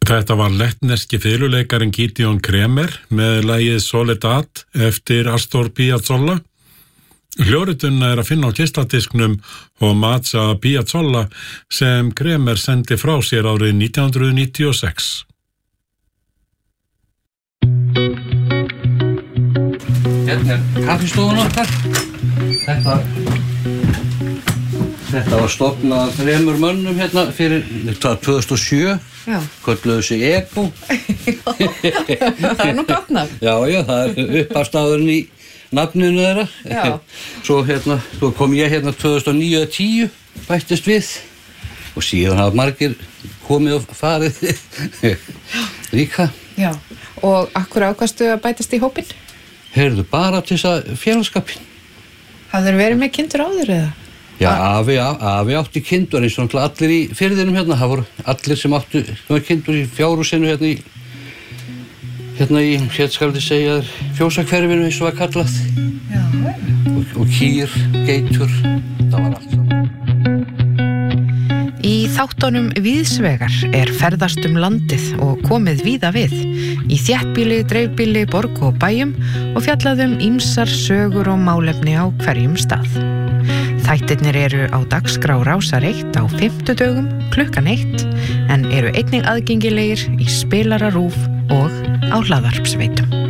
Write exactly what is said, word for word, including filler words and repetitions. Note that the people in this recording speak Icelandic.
Þetta var lettneski fiðluleikarinn Gideon Kremer með lagið Soledad eftir Astor Piazzolla. Hljóritunna er að finna á geisladisknum Hommage a Piazzolla sem Kremer sendi frá sér árið nítján hundruð níutíu og sex. Hérna er kaffistofan okkar. Þetta, þetta var stofnað þremur mönnum hérna fyrir tvö þúsund og sjö. Já. Kölluðu sig Ego. Það er nú gott nafn. Já, já, það er upphafsstafurinn í nafninu þeirra. Já. Svo hérna, svo kom ég hérna tvö þúsund og níu eða tíu, bættist við. Og síðan hafa margir komið og farið líka. Já, og akkur ákvaðstu að bætast í hópinn? Heyrðu, bara til þess að félagskapinn. Hafðirðu verið með kindur áður eða? Já, afi, afi átti kindur eins og allir í firðinum hérna. Það voru allir sem áttu kindur í fjárhúsinu hérna í, hérna í, hérna skal þið segja, fjósakverfinu eins og var kallað. Já. Og, og kýr, geitur, það var allt saman. Í þáttunum Víðsvegar er ferðast um landið og komið víða við, í þéttbýli, dreifbýli, borg og bæjum og fjallaðum ýmsar sögur og málefni á hverjum stað. Þættirnir eru á dagskrá Rásar eitt á fimmtudögum klukkan eitt en eru einnig aðgengilegir í spilara RÚV og á hlaðvarpsveitum.